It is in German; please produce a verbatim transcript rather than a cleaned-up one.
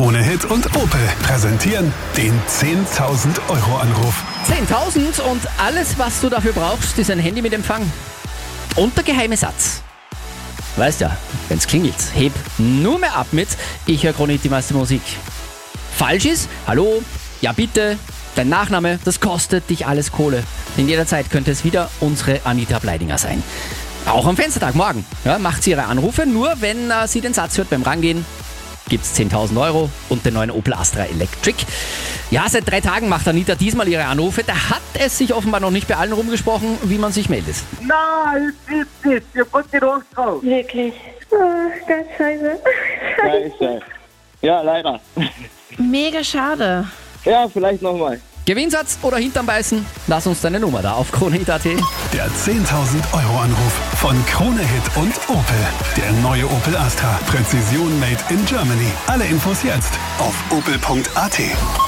Krone Hit und Opel präsentieren den zehntausend Euro Anruf. zehntausend und alles, was du dafür brauchst, ist ein Handy mit Empfang. Und der geheime Satz. Weißt ja, wenn's klingelt, heb nur mehr ab mit Ich höre Krone Hit, die meiste Musik. Falsch ist, hallo, ja bitte, dein Nachname, das kostet dich alles Kohle. In jeder Zeit könnte es wieder unsere Anita Bleidinger sein. Auch am Fenstertag morgen ja, macht sie ihre Anrufe, nur wenn äh, sie den Satz hört beim Rangehen. Gibt's zehntausend Euro und den neuen Opel Astra Electric. Ja, seit drei Tagen macht Anita diesmal ihre Anrufe. Da hat es sich offenbar noch nicht bei allen rumgesprochen, wie man sich meldet. Nein, ich gibt's nicht. Ich hab die Angst drauf. Wirklich? Oh, ganz scheiße. Scheiße. Ja, leider. Mega schade. Ja, vielleicht nochmal. Gewinnsatz oder Hintern beißen? Lass uns deine Nummer da auf Krone Hit Punkt a t. Der zehntausend Euro Anruf von Krone Hit und Opel. Der neue Opel Astra. Präzision made in Germany. Alle Infos jetzt auf opel punkt a t.